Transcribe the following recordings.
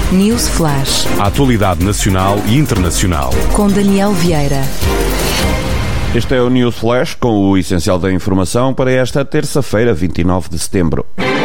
News Flash. A atualidade nacional e internacional. Com Daniel Vieira. Este é o News Flash com o essencial da informação para esta terça-feira, 29 de setembro.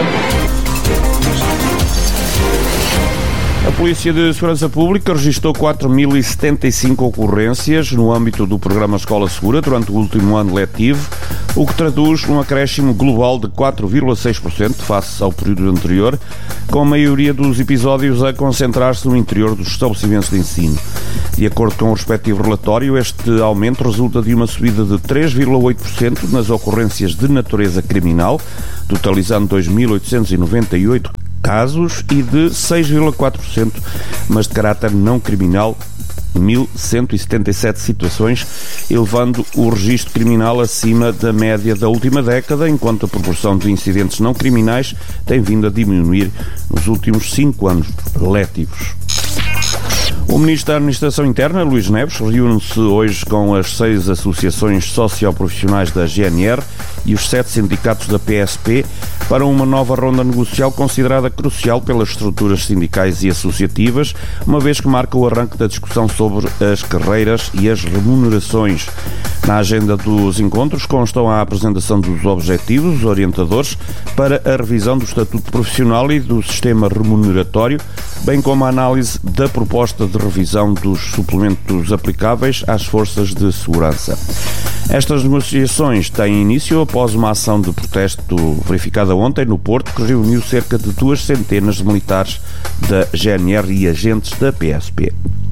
A Polícia de Segurança Pública registrou 4.075 ocorrências no âmbito do programa Escola Segura durante o último ano letivo, o que traduz um acréscimo global de 4,6% face ao período anterior, com a maioria dos episódios a concentrar-se no interior dos estabelecimentos de ensino. De acordo com o respectivo relatório, este aumento resulta de uma subida de 3,8% nas ocorrências de natureza criminal, totalizando 2.898 casos, e de 6,4%, mas de caráter não criminal, 1.177 situações, elevando o registro criminal acima da média da última década, enquanto a proporção de incidentes não criminais tem vindo a diminuir nos últimos 5 anos letivos. O Ministro da Administração Interna, Luís Neves, reúne-se hoje com as 6 associações socioprofissionais da GNR e os 7 sindicatos da PSP para uma nova ronda negocial considerada crucial pelas estruturas sindicais e associativas, uma vez que marca o arranque da discussão sobre as carreiras e as remunerações. Na agenda dos encontros constam a apresentação dos objetivos orientadores para a revisão do Estatuto Profissional e do sistema remuneratório, bem como a análise da proposta de revisão dos suplementos aplicáveis às forças de segurança. Estas negociações têm início após uma ação de protesto verificada ontem no Porto, que reuniu cerca de 200 de militares da GNR e agentes da PSP.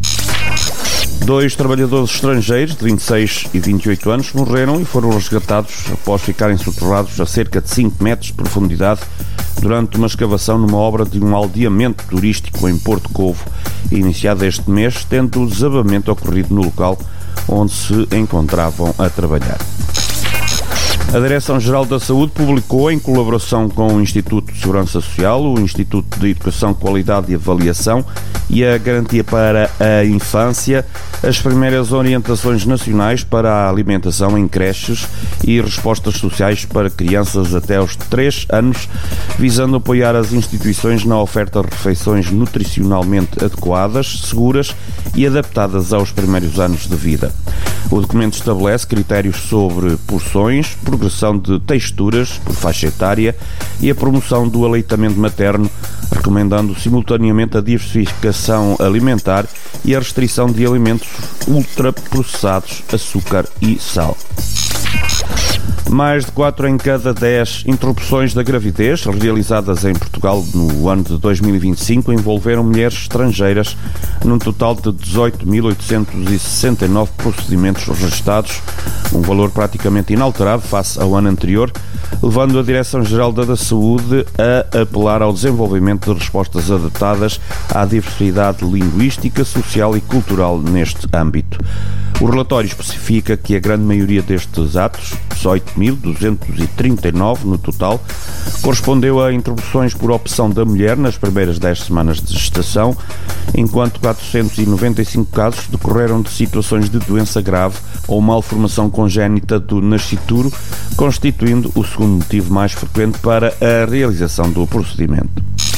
2 trabalhadores estrangeiros de 26 e 28 anos morreram e foram resgatados após ficarem soterrados a cerca de 5 metros de profundidade durante uma escavação numa obra de um aldeamento turístico em Porto Covo, iniciada este mês, tendo o desabamento ocorrido no local onde se encontravam a trabalhar. A Direção-Geral da Saúde publicou, em colaboração com o Instituto de Segurança Social, o Instituto de Educação, Qualidade e Avaliação e a Garantia para a Infância, as primeiras orientações nacionais para a alimentação em creches e respostas sociais para crianças até aos 3 anos, visando apoiar as instituições na oferta de refeições nutricionalmente adequadas, seguras e adaptadas aos primeiros anos de vida. O documento estabelece critérios sobre porções, progressão de texturas por faixa etária e a promoção do aleitamento materno, recomendando simultaneamente a diversificação alimentar e a restrição de alimentos ultraprocessados, açúcar e sal. Mais de 4 em cada 10 interrupções da gravidez realizadas em Portugal no ano de 2025 envolveram mulheres estrangeiras, num total de 18.869 procedimentos registados, um valor praticamente inalterado face ao ano anterior, levando a Direção-Geral da Saúde a apelar ao desenvolvimento de respostas adaptadas à diversidade linguística, social e cultural neste âmbito. O relatório especifica que a grande maioria destes atos, 18.239 no total, correspondeu a interrupções por opção da mulher nas primeiras 10 semanas de gestação, enquanto 495 casos decorreram de situações de doença grave ou malformação congénita do nascituro, constituindo o segundo motivo mais frequente para a realização do procedimento.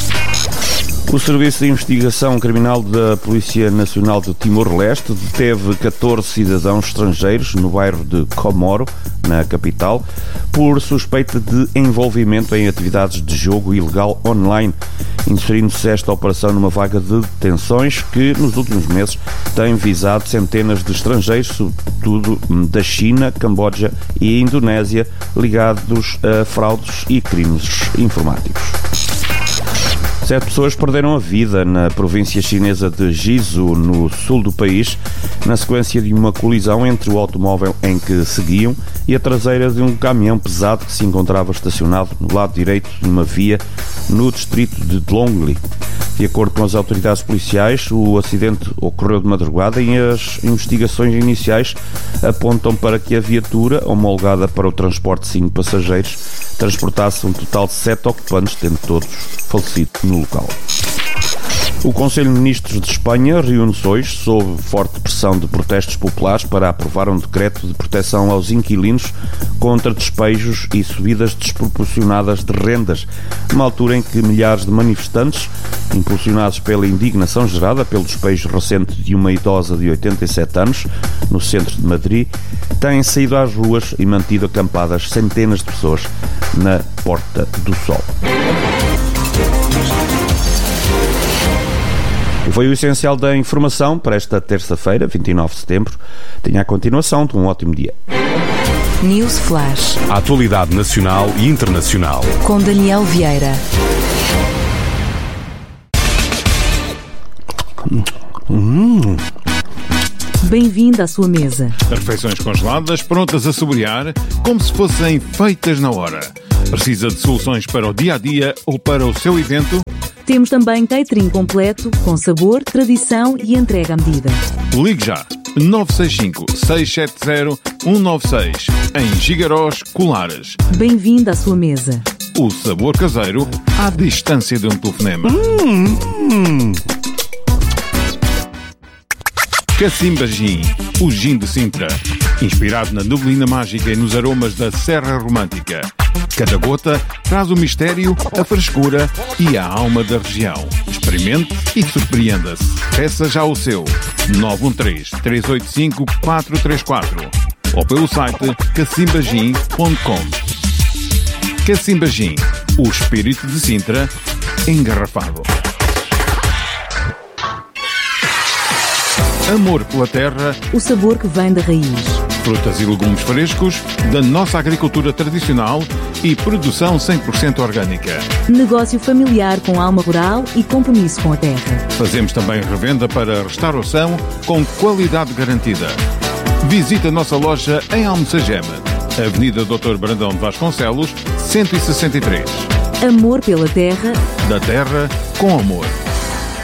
O Serviço de Investigação Criminal da Polícia Nacional de Timor-Leste deteve 14 cidadãos estrangeiros no bairro de Comoro, na capital, por suspeita de envolvimento em atividades de jogo ilegal online, inserindo-se esta operação numa vaga de detenções que, nos últimos meses, tem visado centenas de estrangeiros, sobretudo da China, Camboja e Indonésia, ligados a fraudes e crimes informáticos. 7 pessoas perderam a vida na província chinesa de Jizu, no sul do país, na sequência de uma colisão entre o automóvel em que seguiam e a traseira de um caminhão pesado que se encontrava estacionado no lado direito de uma via no distrito de Dlongli. De acordo com as autoridades policiais, o acidente ocorreu de madrugada e as investigações iniciais apontam para que a viatura, homologada para o transporte de 5 passageiros, transportasse um total de 7 ocupantes, tendo todos falecido no local. O Conselho de Ministros de Espanha reúne-se hoje sob forte pressão de protestos populares para aprovar um decreto de proteção aos inquilinos contra despejos e subidas desproporcionadas de rendas, numa altura em que milhares de manifestantes, impulsionados pela indignação gerada pelo despejo recente de uma idosa de 87 anos no centro de Madrid, têm saído às ruas e mantido acampadas centenas de pessoas na Porta do Sol. Foi o essencial da informação para esta terça-feira, 29 de setembro. Tenha a continuação de um ótimo dia. News Flash. A atualidade nacional e internacional. Com Daniel Vieira. Bem-vindo à sua mesa. Refeições congeladas, prontas a saborear, como se fossem feitas na hora. Precisa de soluções para o dia-a-dia ou para o seu evento? Temos também catering completo, com sabor, tradição e entrega à medida. Ligue já 965-670-196 em Gigarós Colares. Bem-vindo à sua mesa. O sabor caseiro à distância de um telefonema. Cacimba Gin, o gin de Sintra. Inspirado na neblina mágica e nos aromas da Serra Romântica. Cada gota traz o mistério, a frescura e a alma da região. Experimente e surpreenda-se. Peça já o seu 913-385-434 ou pelo site cacimbagin.com. Cacimba Gin, o espírito de Sintra engarrafado. Amor pela terra, O sabor que vem da raiz. frutas e legumes frescos, da nossa agricultura tradicional e produção 100% orgânica. Negócio familiar com alma rural e compromisso com a terra. Fazemos também revenda para restauração com qualidade garantida. Visite a nossa loja em Almocegeme, Avenida Dr. Brandão de Vasconcelos, 163. Amor pela terra. Da terra com amor.